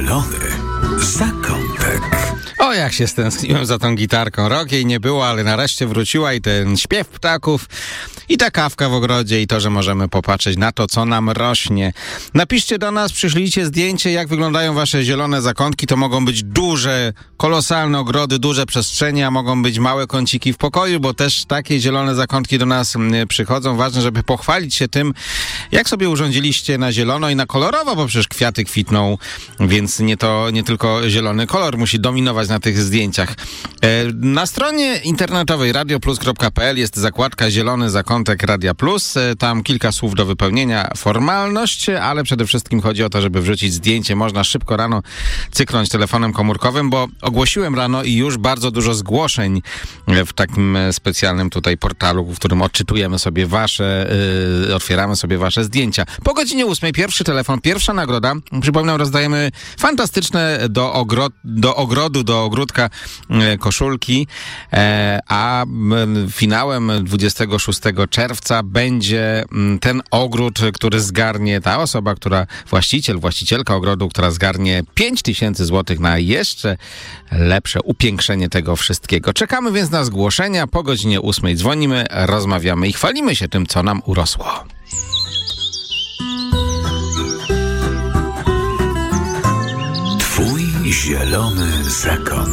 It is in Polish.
Zielony zakątek. O, jak się stęskniłem za tą gitarką. Rok jej nie było, ale nareszcie wróciła i ten śpiew ptaków, i ta kawka w ogrodzie, i to, że możemy popatrzeć na to, co nam rośnie. Napiszcie do nas, przyszlijcie zdjęcie, jak wyglądają wasze zielone zakątki. To mogą być duże, kolosalne ogrody, duże przestrzenie, a mogą być małe kąciki w pokoju, bo też takie zielone zakątki do nas przychodzą. Ważne, żeby pochwalić się tym, jak sobie urządziliście na zielono i na kolorowo, bo przecież kwiaty kwitną, więc nie tylko zielony kolor musi dominować na tych zdjęciach. Na stronie internetowej radioplus.pl jest zakładka Zielony Zakątek Radia Plus. Tam kilka słów do wypełnienia, formalność, ale przede wszystkim chodzi o to, żeby wrzucić zdjęcie. Można szybko rano cyknąć telefonem komórkowym, bo ogłosiłem rano i już bardzo dużo zgłoszeń w takim specjalnym tutaj portalu, w którym odczytujemy sobie otwieramy sobie wasze zdjęcia. Po godzinie 8 pierwszy telefon, pierwsza nagroda. Przypominam, rozdajemy fantastyczne do ogródka koszulki, a finałem 26 czerwca będzie ten ogród, który zgarnie ta osoba, właścicielka ogrodu, która zgarnie 5000 zł na jeszcze lepsze upiększenie tego wszystkiego. Czekamy więc na zgłoszenia. Po godzinie 8 dzwonimy, rozmawiamy i chwalimy się tym, co nam urosło. Twój zielony zakątek.